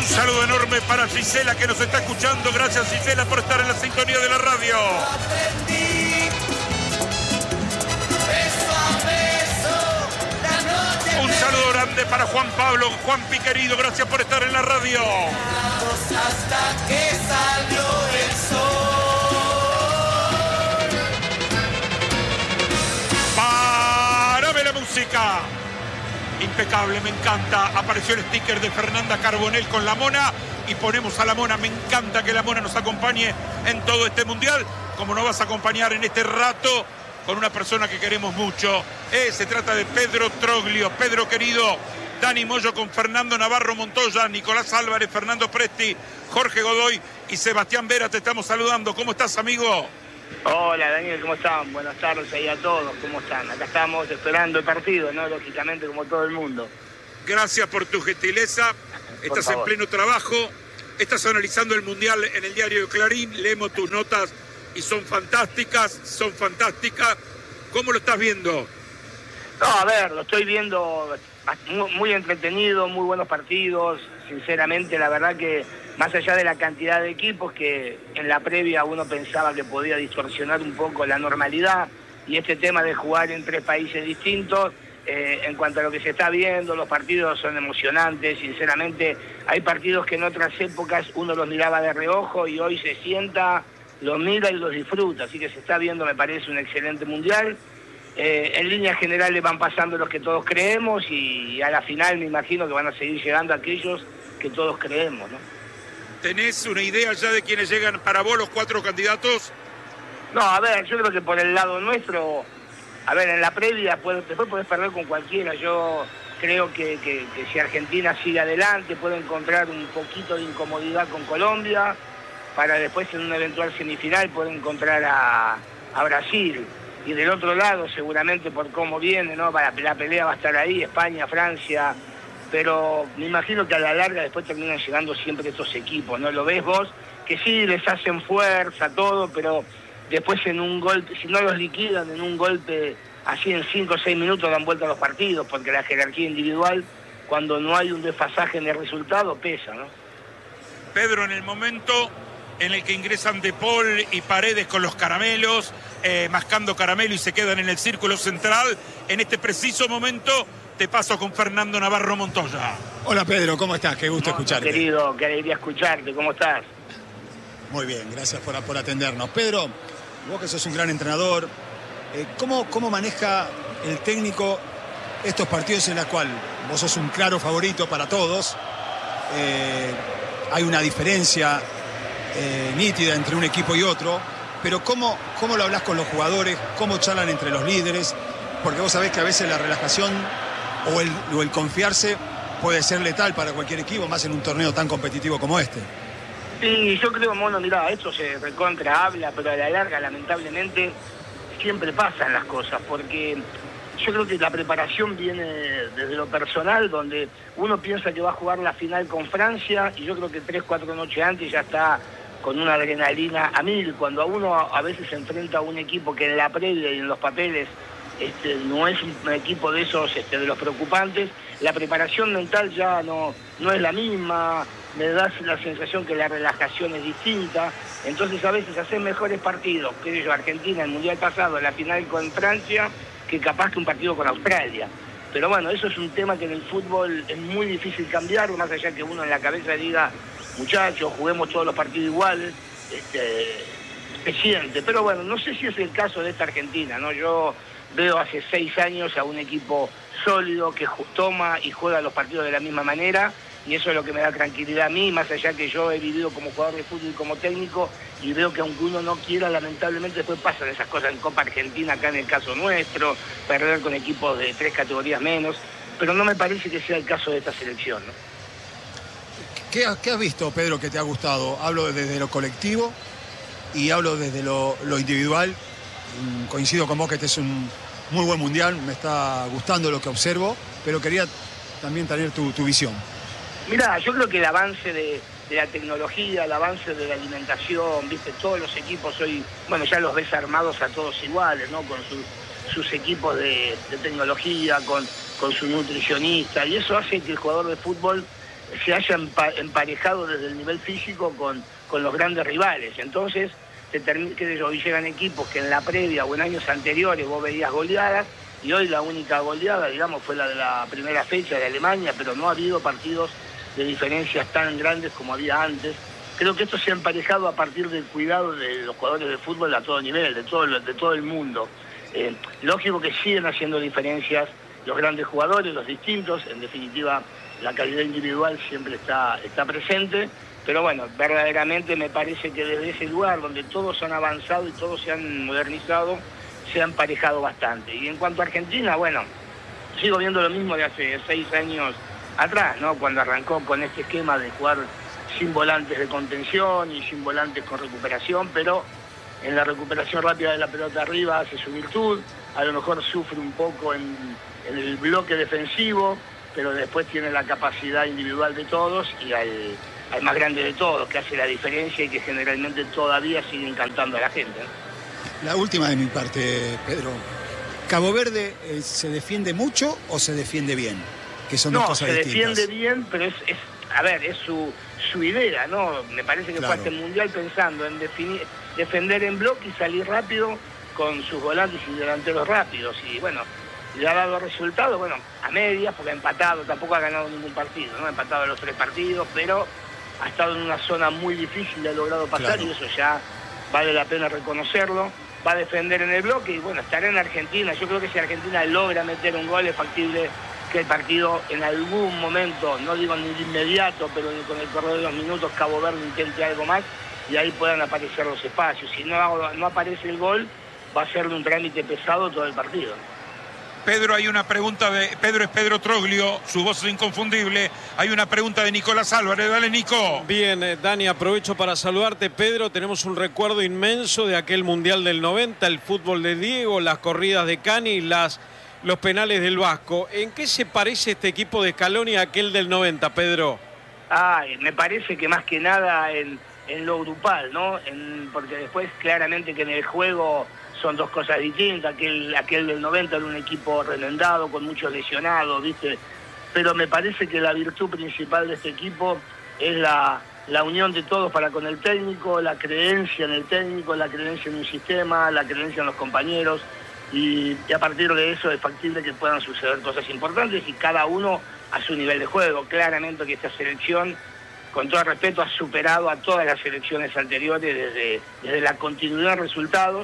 Un saludo enorme para Gisela que nos está escuchando. Gracias, Gisela, por estar en la sintonía de la radio. Un saludo grande para Juan Pablo, Juanpi querido, gracias por estar en la radio. Hasta que salió el sol. ¡Párame la música! Impecable, me encanta. Apareció el sticker de Fernanda Carbonell con la Mona y ponemos a la Mona. Me encanta que la Mona nos acompañe en todo este mundial, como nos vas a acompañar en este rato con una persona que queremos mucho. Se trata de Pedro Troglio. Pedro querido, Dani Moyo con Fernando Navarro Montoya, Nicolás Álvarez, Fernando Presti, Jorge Godoy y Sebastián Vera. Te estamos saludando. ¿Cómo estás, amigo? Hola, Daniel, ¿cómo están? Buenas tardes ahí a todos, ¿cómo están? Acá estamos esperando el partido, ¿no? Lógicamente, como todo el mundo. Gracias por tu gentileza. Estás en pleno trabajo. Estás analizando el Mundial en el diario Clarín. Leemos tus notas y son fantásticas, son fantásticas. ¿Cómo lo estás viendo? No, a ver, lo estoy viendo muy entretenido, muy buenos partidos. Sinceramente, la verdad que más allá de la cantidad de equipos que en la previa uno pensaba que podía distorsionar un poco la normalidad y este tema de jugar en 3 países distintos, en cuanto a lo que se está viendo, los partidos son emocionantes. Sinceramente, hay partidos que en otras épocas uno los miraba de reojo y hoy se sienta, los mira y los disfruta, así que se está viendo, me parece, un excelente mundial. En líneas generales van pasando los que todos creemos y a la final me imagino que van a seguir llegando aquellos que todos creemos, ¿no? ¿Tenés una idea ya de quiénes llegan para vos los 4 candidatos? No, a ver, yo creo que por el lado nuestro, a ver, en la previa después podés perder con cualquiera. Yo creo que si Argentina sigue adelante puede encontrar un poquito de incomodidad con Colombia, para después en una eventual semifinal poder encontrar a Brasil. Y del otro lado, seguramente por cómo viene, ¿no? La pelea va a estar ahí, España, Francia, pero me imagino que a la larga después terminan llegando siempre estos equipos, ¿no? Lo ves vos, que sí les hacen fuerza, todo, pero después en un golpe, si no los liquidan en un golpe así en 5 o 6 minutos dan vuelta a los partidos, porque la jerarquía individual, cuando no hay un desfasaje en el resultado, pesa, ¿no? Pedro, en el momento en el que ingresan De Paul y Paredes con los caramelos, mascando caramelo y se quedan en el círculo central, en este preciso momento te paso con Fernando Navarro Montoya. Hola Pedro, ¿cómo estás? Qué gusto escucharte. Querido, qué alegría escucharte, ¿cómo estás? Muy bien, gracias por atendernos. Pedro, vos que sos un gran entrenador, ¿cómo maneja el técnico estos partidos en los cuales vos sos un claro favorito para todos? Hay una diferencia nítida entre un equipo y otro, pero ¿cómo lo hablas con los jugadores? ¿Cómo charlan entre los líderes? Porque vos sabés que a veces la relajación o el confiarse puede ser letal para cualquier equipo, más en un torneo tan competitivo como este. Sí, yo creo, Mono, mirá, esto se recontra habla, pero a la larga, lamentablemente, siempre pasan las cosas, porque yo creo que la preparación viene desde lo personal, donde uno piensa que va a jugar la final con Francia, y yo creo que 3 o 4 noches antes ya está con una adrenalina a 1000, cuando a uno a veces se enfrenta a un equipo que en la previa y en los papeles no es un equipo de esos, de los preocupantes, la preparación mental ya no es la misma, me da la sensación que la relajación es distinta, entonces a veces hacer mejores partidos, que yo, Argentina, el Mundial pasado, la final con Francia, que capaz que un partido con Australia. Pero bueno, eso es un tema que en el fútbol es muy difícil cambiar, más allá que uno en la cabeza diga, muchachos, juguemos todos los partidos iguales, se siente. Pero bueno, no sé si es el caso de esta Argentina, ¿no? Yo veo hace 6 años a un equipo sólido que toma y juega los partidos de la misma manera, y eso es lo que me da tranquilidad a mí, más allá que yo he vivido como jugador de fútbol y como técnico, y veo que aunque uno no quiera, lamentablemente después pasan esas cosas en Copa Argentina, acá en el caso nuestro, perder con equipos de 3 categorías menos, pero no me parece que sea el caso de esta selección, ¿no? ¿Qué has visto, Pedro, que te ha gustado? Hablo desde lo colectivo y hablo desde lo individual. Coincido con vos que este es un muy buen mundial, me está gustando lo que observo, pero quería también tener tu visión. Mirá, yo creo que el avance de la tecnología, el avance de la alimentación, viste, todos los equipos hoy, bueno, ya los ves armados a todos iguales, ¿no? Con sus equipos de tecnología, con su nutricionista, y eso hace que el jugador de fútbol se haya emparejado desde el nivel físico con los grandes rivales. Entonces, hoy llegan equipos que en la previa o en años anteriores vos veías goleadas, y hoy la única goleada, digamos, fue la de la primera fecha de Alemania, pero no ha habido partidos de diferencias tan grandes como había antes. Creo que esto se ha emparejado a partir del cuidado de los jugadores de fútbol a todo nivel, de todo el mundo. Lógico que siguen haciendo diferencias los grandes jugadores, los distintos, en definitiva la calidad individual siempre está presente, pero bueno, verdaderamente me parece que desde ese lugar donde todos han avanzado y todos se han modernizado, se ha emparejado bastante. Y en cuanto a Argentina, bueno, sigo viendo lo mismo de hace 6 años atrás, ¿no? Cuando arrancó con este esquema de jugar sin volantes de contención y sin volantes con recuperación, pero en la recuperación rápida de la pelota arriba hace su virtud, a lo mejor sufre un poco en el bloque defensivo, pero después tiene la capacidad individual de todos y al más grande de todos, que hace la diferencia y que generalmente todavía sigue encantando a la gente, ¿no? La última de mi parte, Pedro. ¿Cabo Verde se defiende mucho o se defiende bien? Que son dos cosas distintas. No, se defiende bien, pero es su idea, ¿no? Me parece que claro. Fue hasta el Mundial pensando en defender en bloque y salir rápido con sus volantes y delanteros rápidos. Y bueno, le ha dado resultados, bueno, a medias, porque ha empatado, tampoco ha ganado ningún partido, ¿no? Ha empatado los 3 partidos, pero ha estado en una zona muy difícil y ha logrado pasar, claro. Y eso ya vale la pena reconocerlo. Va a defender en el bloque y bueno, estará en Argentina. Yo creo que si Argentina logra meter un gol es factible que el partido en algún momento, no digo ni de inmediato, pero con el correr de los minutos, Cabo Verde intente algo más y ahí puedan aparecer los espacios. Si no aparece el gol, va a ser de un trámite pesado todo el partido. Pedro, hay una pregunta de... Pedro es Pedro Troglio, su voz es inconfundible. Hay una pregunta de Nicolás Álvarez. Dale, Nico. Bien, Dani, aprovecho para saludarte. Pedro, tenemos un recuerdo inmenso de aquel Mundial del 90, el fútbol de Diego, las corridas de Cani y los penales del Vasco. ¿En qué se parece este equipo de Scaloni a aquel del 90, Pedro? Me parece que más que nada en lo grupal, ¿no? Porque después claramente que en el juego son dos cosas distintas. Aquel del 90 era un equipo remendado, con muchos lesionados, ¿viste? Pero me parece que la virtud principal de este equipo es la unión de todos para con el técnico, la creencia en el técnico, la creencia en un sistema, la creencia en los compañeros, y a partir de eso es factible que puedan suceder cosas importantes y cada uno a su nivel de juego. Claramente que esta selección, con todo el respeto, ha superado a todas las selecciones anteriores desde la continuidad de resultados.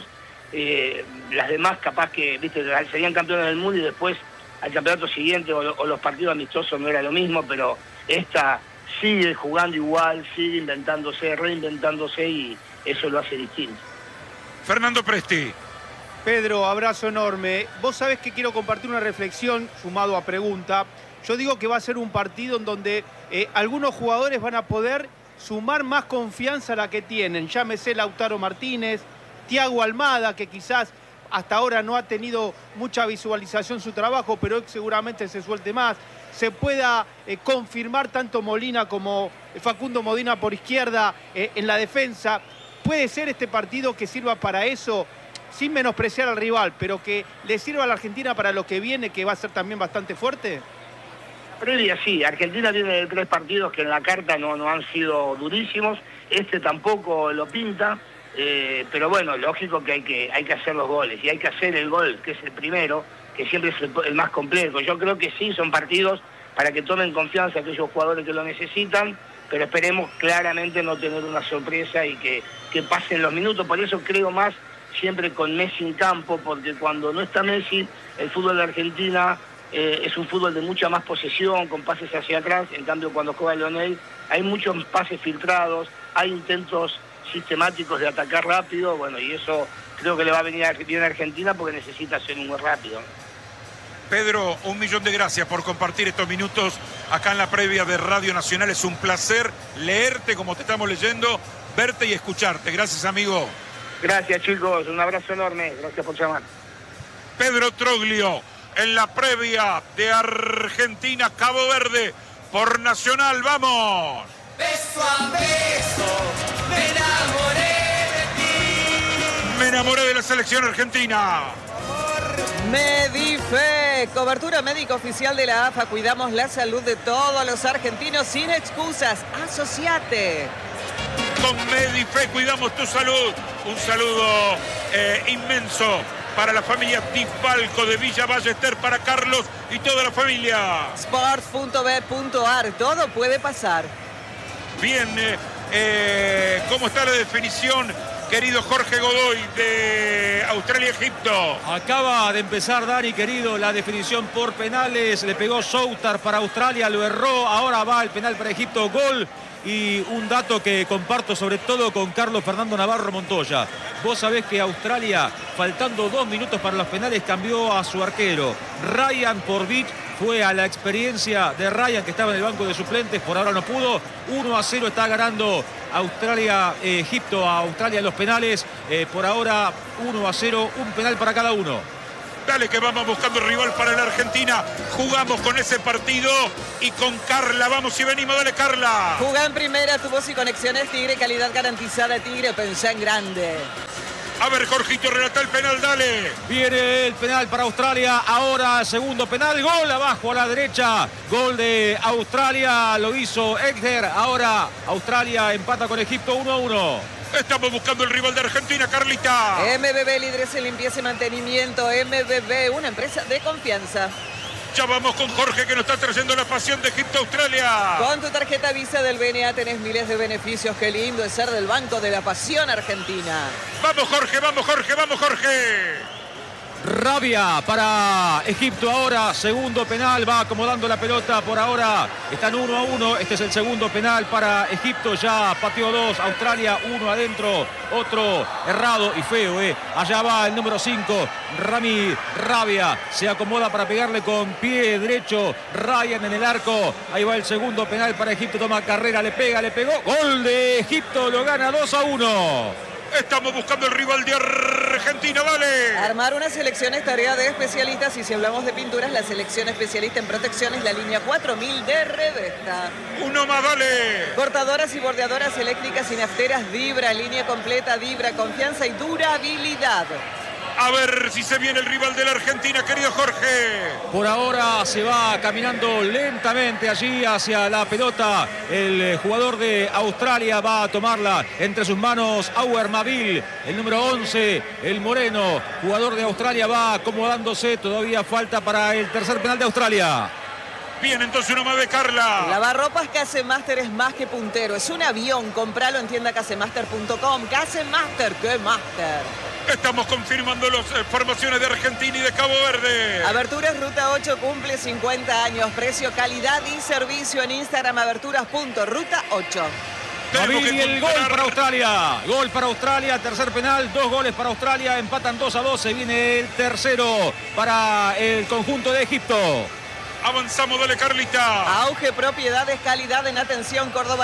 Las demás capaz que, viste, serían campeones del mundo y después al campeonato siguiente o los partidos amistosos no era lo mismo, pero esta sigue jugando igual, sigue inventándose, reinventándose y eso lo hace distinto. Fernando Presti. Pedro, abrazo enorme. Vos sabés que quiero compartir una reflexión sumado a pregunta. Yo digo que va a ser un partido en donde algunos jugadores van a poder sumar más confianza a la que tienen. Llámese Lautaro Martínez, Thiago Almada, que quizás hasta ahora no ha tenido mucha visualización su trabajo, pero seguramente se suelte más. Se pueda confirmar tanto Molina como Facundo Modena por izquierda en la defensa. ¿Puede ser este partido que sirva para eso, sin menospreciar al rival, pero que le sirva a la Argentina para lo que viene, que va a ser también bastante fuerte? Previa sí, Argentina tiene 3 partidos que en la carta no han sido durísimos, este tampoco lo pinta. Pero bueno, lógico que hay que hacer los goles y hay que hacer el gol, que es el primero, que siempre es el más complejo. Yo creo que sí, son partidos para que tomen confianza aquellos jugadores que lo necesitan, pero esperemos claramente no tener una sorpresa y que pasen los minutos. Por eso creo más siempre con Messi en campo, porque cuando no está Messi, el fútbol de Argentina es un fútbol de mucha más posesión, con pases hacia atrás. En cambio, cuando juega Lionel, hay muchos pases filtrados, hay intentos sistemáticos de atacar rápido, bueno, y eso creo que le va a venir bien a Argentina porque necesita ser muy rápido. Pedro, 1.000.000 de gracias por compartir estos minutos acá en la previa de Radio Nacional. Es un placer leerte como te estamos leyendo, verte y escucharte. Gracias, amigo. Gracias, chicos, un abrazo enorme, gracias por llamar. Pedro Troglio en la previa de Argentina, Cabo Verde por Nacional. ¡Vamos! Beso a beso, me enamoré de ti. Me enamoré de la selección argentina. Amor, Medife, cobertura médica oficial de la AFA. Cuidamos la salud de todos los argentinos sin excusas. Asociate. Con Medife cuidamos tu salud. Un saludo inmenso para la familia Tifalco de Villa Ballester, para Carlos y toda la familia. Sports.b.ar, todo puede pasar. Bien, ¿cómo está la definición, querido Jorge Godoy, de Australia-Egipto? Acaba de empezar, Dani, querido, la definición por penales. Le pegó Soutar para Australia, lo erró. Ahora va el penal para Egipto, gol. Y un dato que comparto sobre todo con Carlos Fernando Navarro Montoya. Vos sabés que Australia, faltando 2 minutos para los penales, cambió a su arquero. Ryan por Beach fue a la experiencia de Ryan, que estaba en el banco de suplentes. Por ahora no pudo. 1-0 está ganando Egipto a Australia en los penales. Por ahora 1-0, un penal para cada uno. Dale que vamos buscando rival para la Argentina. Jugamos con ese partido y con Carla. Vamos y venimos, dale Carla. Jugá en primera, tu voz y conexiones Tigre, calidad garantizada Tigre, pensá en grande. A ver, Jorgito, relata el penal, dale. Viene el penal para Australia. Ahora segundo penal, gol abajo a la derecha. Gol de Australia, lo hizo Edger. Ahora Australia empata con Egipto 1-1. Estamos buscando el rival de Argentina, Carlita. MBB, líderes en limpieza y mantenimiento. MBB, una empresa de confianza. Ya vamos con Jorge, que nos está trayendo la pasión de Egipto-Australia. Con tu tarjeta Visa del BNA tenés miles de beneficios. Qué lindo es ser del Banco de la Pasión Argentina. Vamos Jorge, vamos Jorge, vamos Jorge. Rabia para Egipto ahora, segundo penal, va acomodando la pelota por ahora, están 1-1, este es el segundo penal para Egipto, ya pateó 2, Australia 1 adentro, otro errado y feo, allá va el número 5, Rami Rabia, se acomoda para pegarle con pie derecho, Ryan en el arco, ahí va el segundo penal para Egipto, toma carrera, le pega, le pegó, gol de Egipto, lo gana 2-1. Estamos buscando el rival de Argentina, dale. Armar una selección es tarea de especialistas y si hablamos de pinturas, la selección especialista en protección es la línea 4000 de Revesta. Uno más, dale. Cortadoras y bordeadoras eléctricas y nafteras Vibra, línea completa Vibra, confianza y durabilidad. A ver si se viene el rival de la Argentina, querido Jorge. Por ahora se va caminando lentamente allí hacia la pelota. El jugador de Australia va a tomarla entre sus manos. Auer Mavil, el número 11, el moreno. Jugador de Australia va acomodándose. Todavía falta para el tercer penal de Australia. Bien, entonces uno más de Carla. Lavarropas Casemaster es más que puntero. Es un avión. Compralo en tiendacasemaster.com. Casemaster, ¡qué máster! Estamos confirmando las formaciones de Argentina y de Cabo Verde. Aberturas Ruta 8 cumple 50 años. Precio, calidad y servicio en Instagram. Aberturas.ruta 8. Y el gol para Australia. Gol para Australia. Tercer penal. 2 goles para Australia. Empatan 2-2. Se viene el tercero para el conjunto de Egipto. Avanzamos, dale Carlita. Auge Propiedades, calidad en atención, Córdoba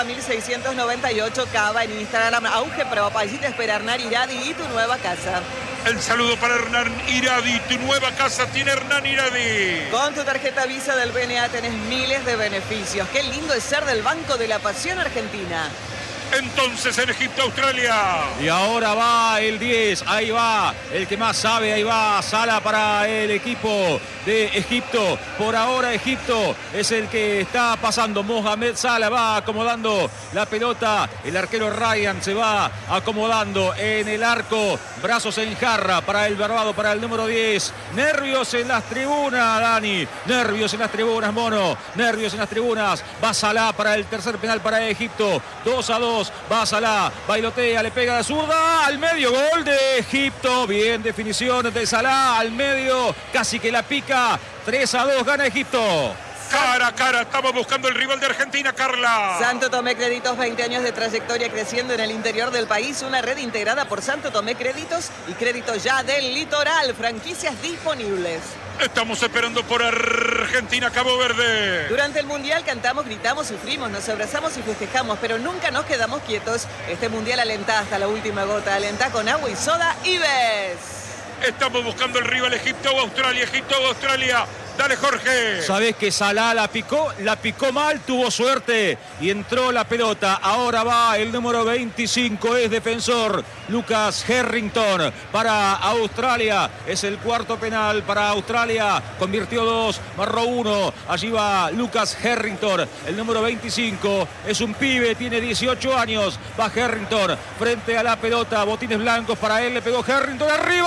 1698, Cava en Instagram, Auge Pro, allí te espera Hernán Iradi y tu nueva casa. El saludo para Hernán Iradi, tu nueva casa tiene Hernán Iradi. Con tu tarjeta Visa del BNA tenés miles de beneficios. Qué lindo es ser del Banco de la Pasión Argentina. Entonces en Egipto, Australia. Y ahora va el 10, ahí va el que más sabe, ahí va Sala para el equipo de Egipto. Por ahora Egipto es el que está pasando. Mohamed Salah va acomodando la pelota. El arquero Ryan se va acomodando en el arco. Brazos en jarra para el barbado, para el número 10. Nervios en las tribunas, Dani. Nervios en las tribunas, Mono. Nervios en las tribunas. Va Salah para el tercer penal para Egipto. 2-2. Va Salah, bailotea, le pega de zurda al medio, gol de Egipto. Bien, definición de Salah al medio, casi que la pica. 3-2, gana Egipto. Cara a cara, estamos buscando el rival de Argentina, Carla. Santo Tomé Créditos, 20 años de trayectoria creciendo en el interior del país. Una red integrada por Santo Tomé Créditos y Crédito Ya del Litoral. Franquicias disponibles. Estamos esperando por Argentina, Cabo Verde. Durante el Mundial cantamos, gritamos, sufrimos, nos abrazamos y festejamos, pero nunca nos quedamos quietos. Este Mundial alentá hasta la última gota. Alentá con agua y soda Ives. Estamos buscando el rival Egipto o Australia. Egipto o Australia. Dale, Jorge. Sabés que Salah la picó mal, tuvo suerte y entró la pelota. Ahora va el número 25, es defensor, Lucas Harrington para Australia. Es el cuarto penal para Australia. Convirtió 2, marró 1. Allí va Lucas Harrington, el número 25. Es un pibe, tiene 18 años. Va Harrington frente a la pelota. Botines blancos para él. Le pegó Harrington. Arriba.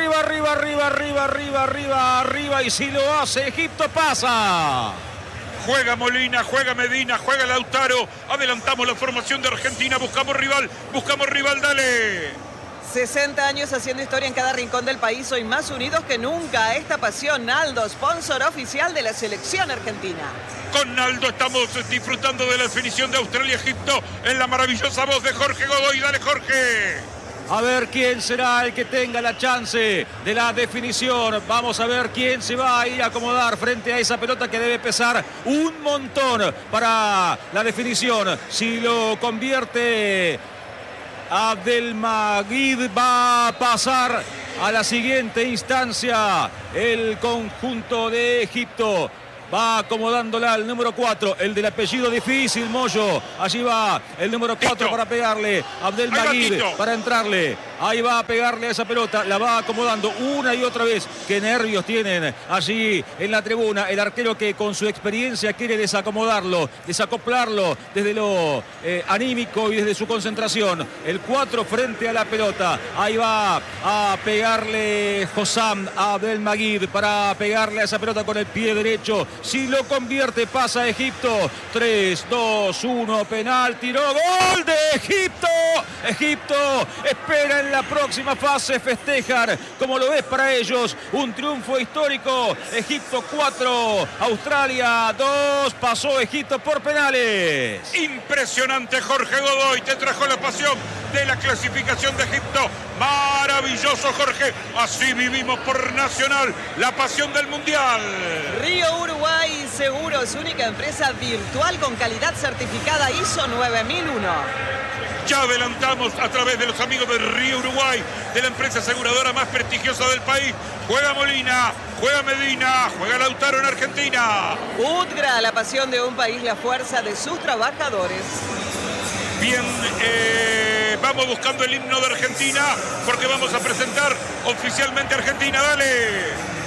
Y si lo hace, Egipto pasa. Juega Molina, juega Medina, juega Lautaro. Adelantamos la formación de Argentina. Buscamos rival, dale. 60 años haciendo historia en cada rincón del país. Hoy más unidos que nunca. Esta pasión, Naldo, sponsor oficial de la selección argentina. Con Naldo estamos disfrutando de la definición de Australia-Egipto en la maravillosa voz de Jorge Godoy. Dale, Jorge. A ver quién será el que tenga la chance de la definición. Vamos a ver quién se va a ir a acomodar frente a esa pelota que debe pesar un montón para la definición. Si lo convierte Abdelmajid, va a pasar a la siguiente instancia el conjunto de Egipto. Va acomodándola el número 4, el del apellido difícil, Moyo. Allí va el número 4 para pegarle. Abdelmajid para entrarle. Ahí va a pegarle a esa pelota. La va acomodando una y otra vez. Qué nervios tienen allí en la tribuna. El arquero que con su experiencia quiere desacomodarlo, desacoplarlo desde lo anímico y desde su concentración. El 4 frente a la pelota. Ahí va a pegarle Hossam Abdelmajid para pegarle a esa pelota con el pie derecho. Si lo convierte, pasa a Egipto. 3, 2, 1, penal, tiró, gol de Egipto. Egipto espera en la próxima fase festejar, como lo es para ellos, un triunfo histórico. Egipto 4, Australia 2, pasó Egipto por penales. Impresionante, Jorge Godoy, te trajo la pasión de la clasificación de Egipto. Maravilloso, Jorge. Así vivimos por Nacional la pasión del Mundial. Río Uruguay Seguros, única empresa virtual con calidad certificada ISO 9001. Ya adelantamos a través de los amigos de Río Uruguay, de la empresa aseguradora más prestigiosa del país. Juega Molina, juega Medina, juega Lautaro en Argentina. UTGRA, la pasión de un país, la fuerza de sus trabajadores. Bien, vamos buscando el himno de Argentina porque vamos a presentar oficialmente a Argentina. Dale.